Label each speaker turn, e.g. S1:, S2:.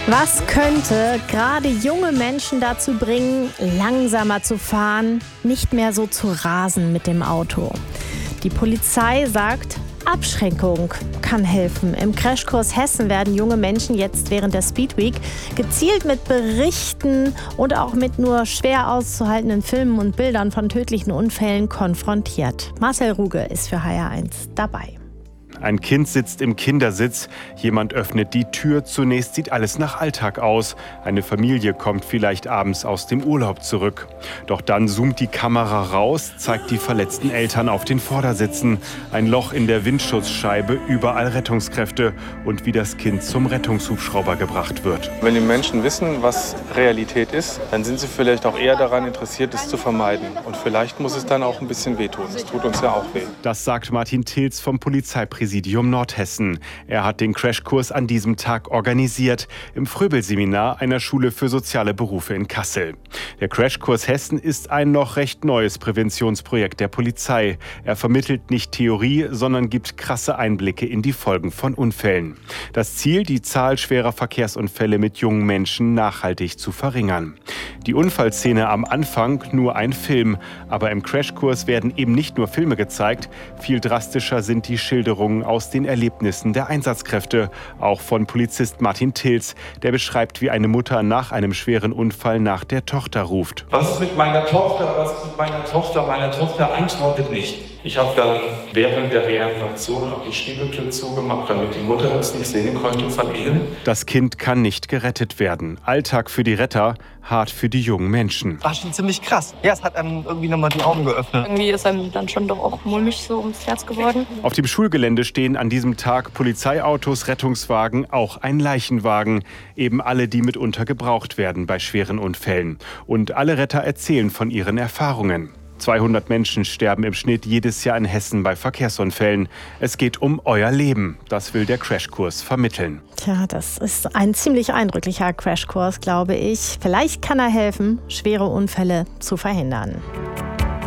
S1: Was könnte gerade junge Menschen dazu bringen, langsamer zu fahren, nicht mehr so zu rasen mit dem Auto? Die Polizei sagt, Abschränkung kann helfen. Im Crashkurs Hessen werden junge Menschen jetzt während der Speedweek gezielt mit Berichten und auch mit nur schwer auszuhaltenden Filmen und Bildern von tödlichen Unfällen konfrontiert. Marcel Ruge ist für HR1 dabei.
S2: Ein Kind sitzt im Kindersitz, jemand öffnet die Tür, zunächst sieht alles nach Alltag aus. Eine Familie kommt vielleicht abends aus dem Urlaub zurück. Doch dann zoomt die Kamera raus, zeigt die verletzten Eltern auf den Vordersitzen. Ein Loch in der Windschutzscheibe, überall Rettungskräfte und wie das Kind zum Rettungshubschrauber gebracht wird.
S3: Wenn die Menschen wissen, was Realität ist, dann sind sie vielleicht auch eher daran interessiert, es zu vermeiden. Und vielleicht muss es dann auch ein bisschen wehtun. Es tut uns ja auch weh.
S2: Das sagt Martin Tilz vom Polizeipräsidium Nordhessen. Er hat den Crashkurs an diesem Tag organisiert, im Fröbel-Seminar einer Schule für soziale Berufe in Kassel. Der Crashkurs Hessen ist ein noch recht neues Präventionsprojekt der Polizei. Er vermittelt nicht Theorie, sondern gibt krasse Einblicke in die Folgen von Unfällen. Das Ziel, die Zahl schwerer Verkehrsunfälle mit jungen Menschen nachhaltig zu verringern. Die Unfallszene am Anfang nur ein Film, aber im Crashkurs werden eben nicht nur Filme gezeigt, viel drastischer sind die Schilderungen aus den Erlebnissen der Einsatzkräfte, auch von Polizist Martin Tilz, der beschreibt, wie eine Mutter nach einem schweren Unfall nach der Tochter ruft.
S4: Was ist mit meiner Tochter? Was ist mit meiner Tochter? Meine Tochter antwortet nicht. Ich habe dann während der Reanimation auch die Spiegeltür zugemacht, damit die Mutter das nicht sehen konnte von ihr.
S2: Das Kind kann nicht gerettet werden. Alltag für die Retter, hart für die jungen Menschen.
S5: War schon ziemlich krass. Ja, es hat einem irgendwie nochmal die Augen geöffnet.
S6: Irgendwie ist einem dann schon doch auch mulmig so ums Herz geworden.
S2: Auf dem Schulgelände stehen an diesem Tag Polizeiautos, Rettungswagen, auch ein Leichenwagen. Eben alle, die mitunter gebraucht werden bei schweren Unfällen. Und alle Retter erzählen von ihren Erfahrungen. 200 Menschen sterben im Schnitt jedes Jahr in Hessen bei Verkehrsunfällen. Es geht um euer Leben. Das will der Crashkurs vermitteln.
S1: Tja, das ist ein ziemlich eindrücklicher Crashkurs, glaube ich. Vielleicht kann er helfen, schwere Unfälle zu verhindern.